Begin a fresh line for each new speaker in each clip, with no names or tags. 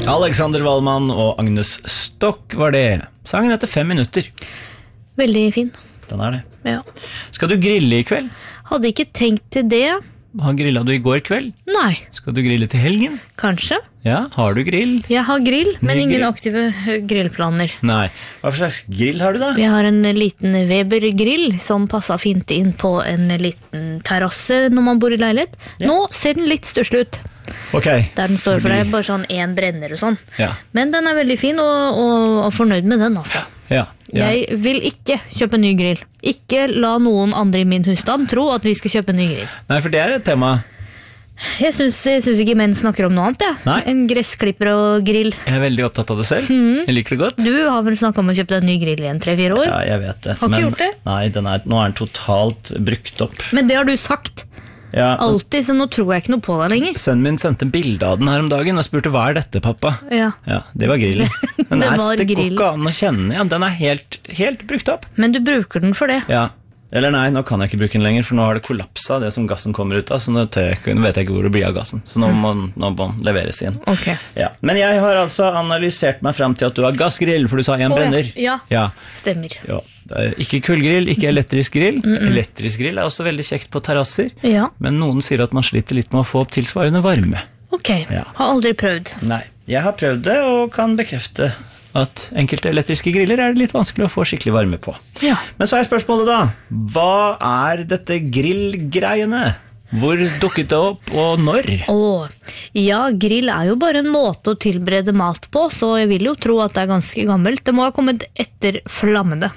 Alexander Wallmann og Agnes Stokk var det. Sangen heter 5 minutter.
Veldig fin.
Den er det.
Ja.
Skal du grille i kveld?
Hadde ikke tenkt til det.
Grillet du i går kveld?
Nei.
Skal du grille til helgen?
Kanskje.
Ja, har du grill?
Jeg har grill, men ingen
grill?
aktive grillplaner.
Nei. Hva for slags grill har du da?
Jeg har en liten Weber-grill som passer fint inn på en liten terrasse når man bor i leilighet.
Ja.
Nå ser den litt størselig ut.
Ok.
Der den står for deg, bare sånn en brenner og sånn.
Ja.
Men den er veldig fin, og fornøyd med den, altså.
Ja.
Jeg vil ikke kjøpe en ny grill. Ikke la noen andre i min husstand tro at vi skal kjøpe en ny grill.
Nei, for det er et tema.
Jeg synes ikke menn snakker om noe annet, ja.
Nei.
En gressklipper og grill.
Jeg er veldig opptatt av det selv. Jeg liker det godt.
Du har vel snakket om å kjøpe deg en ny grill igjen 3-4 år?
Ja, jeg vet det.
Har ikke gjort det?
Nei, nå er den totalt brukt opp.
Men det har du sagt.
Ja,
Alltid, så nå tror jeg ikke noe på deg lenger.
sønnen min sendte en bilde av den her om dagen og spurte, hva er dette, pappa?
Ja.
Ja, det var grillen. Men
Det var
det går
grill.
ikke an å kjenne igjen. Den er helt brukt opp.
Men du bruker den for det.
Ja. Eller nei, nå kan jeg ikke bruke den lenger, for nå har det kollapset det som gassen kommer ut av, så nå vet jeg ikke hvor det blir av gassen. Så nå må den leveres inn.
Ok.
Ja. Men jeg har altså analysert meg frem til at du har gassgrill, for du sa en brenner.
Ja,
Ja.
stemmer.
Ja. Det er ikke kullgrill, ikke elektrisk grill. Elektrisk grill er også veldig kjekt på terrasser,
Ja,
men noen sier at man sliter litt med å få opp tilsvarende varme.
ok.
Ja.
Har aldri prøvd.
Nei, jeg har prøvd det og kan bekrefte at enkelte elektriske griller er det litt vanskelig å få skikkelig varme på.
Ja.
Men så er spørsmålet da, hva er dette grillgreiene? Hvor dukket det opp, og når?
Ja, grill er jo bare en måte å tilberede mat på, så jeg vil jo tro at det er ganske gammelt. Det må ha kommet etter flammene,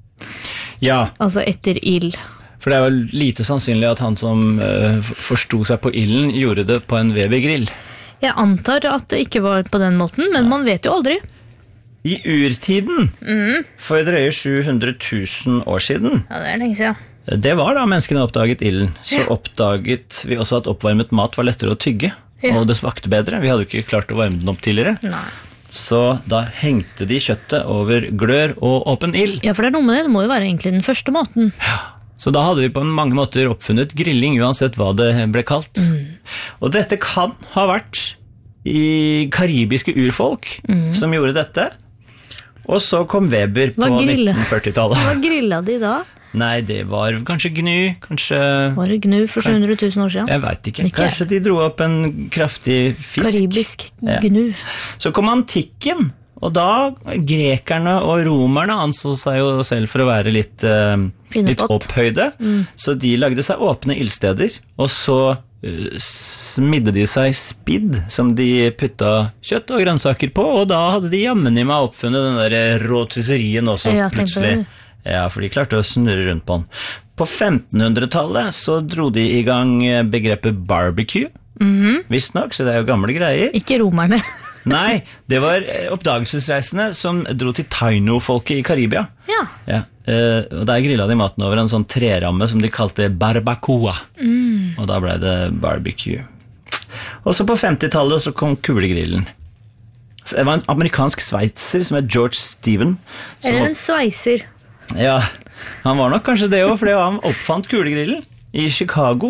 Ja,
altså etter ild.
for det er vel lite sannsynlig at han som forstod seg på ilden, gjorde det på en Weber-grill.
Jeg antar at det ikke var på den måten, men man vet jo aldri.
I urtiden, for drøye 700 000 år siden,
Ja, det er lenge siden.
det var da menneskene oppdaget ilden, så oppdaget vi også at oppvarmet mat var lettere å tygge,
Ja.
og det smakte bedre. Vi hadde jo ikke klart å varme den opp tidligere.
Nei.
Så da hengte de kjøttet over glør og åpen ild.
Ja, for det er noe med det. Det må jo være egentlig den første måten.
Så da hadde vi på mange måter oppfunnet grilling, uansett hva det ble kalt. Og dette kan ha vært i karibiske urfolk som gjorde dette. Og så kom Weber på 1940-tallet.
Hva grilla de da?
Nei, det var kanskje gnu, kanskje...
Var det gnu for 700 000 år siden?
Jeg vet ikke.
Ikke
Kanskje de dro opp en kraftig fisk.
Karibisk
Ja.
gnu.
Så kom antikken, og da grekerne og romerne anså seg jo selv for å være litt
Pinnepott.
opphøyde, så de lagde seg åpne ildsteder, og så smidde de seg spidd som de putta kjøtt og grønnsaker på, og da hadde de jammen i meg oppfunnet den der rotisserien også,
Ja, tenkte
plutselig.
du.
Ja, for de klarte å snurre rundt på den. På 1500-tallet så dro de i gang begrepet barbecue, visst nok, så det er jo gamle greier.
Ikke romerne.
Nei, det var oppdagelsesreisende som dro til Taino-folket i Karibia.
Ja.
Ja, og der grillet de maten over en sånn treramme som de kalte barbacoa. Og da ble det barbecue. Og så på 50-tallet så kom kulegrillen. Så det var en amerikansk sveitser som het George Stephen. Som
Eller en sveiser.
ja, han var nok kanskje det også, fordi han oppfant kulegrillen i Chicago.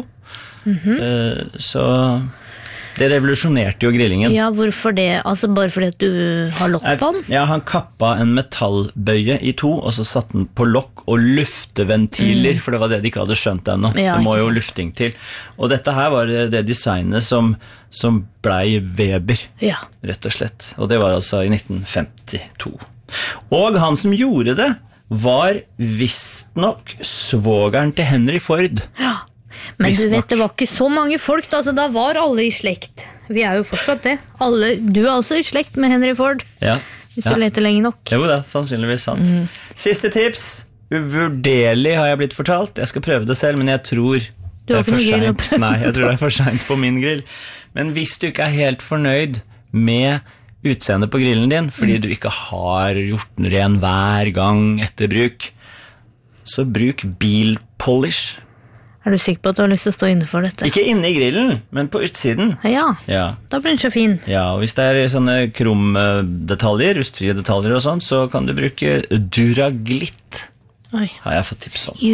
Så det revolusjonerte jo grillingen.
Ja, hvorfor det? Altså bare fordi at du har lokk på den?
Ja, han kappa en metallbøye i to, og så satte den på lokk og lufteventiler, for det var det de ikke hadde skjønt ennå.
Ja,
det må
ikke
jo
sant.
lufting til. Og dette her var det designet som blei Weber,
Ja.
rett og slett. Og det var altså i 1952. Og han som gjorde det, var visstnok svogeren til Henry Ford.
Ja. Men du
Visstnok.
vet, det var ikke så mange folk da, så da var alle i slekt. Vi er jo fortsatt det. Du er også i slekt med Henry Ford,
Ja.
hvis du leter lenge nok.
Jo da, sannsynligvis sant. Siste tips. Uvurderlig har jeg blitt fortalt. Jeg skal prøve det selv, men jeg tror
Du har
det er
ikke noe grill å
for sent.
prøve.
Nei, jeg tror det er for sent på min grill. Men hvis du ikke er helt fornøyd med utseendet på grillen din, fordi du ikke har gjort den ren hver gang etter bruk, så bruk bilpolish.
Er du sikker på at du har lyst til å stå inne for dette?
Ikke inne i grillen, men på utsiden.
Ja,
Ja.
da blir den så fin.
Ja, og hvis det er sånne krumdetaljer, rustfrie detaljer og sånn, så kan du bruke Duraglitt,
Oi.
har jeg fått tips om.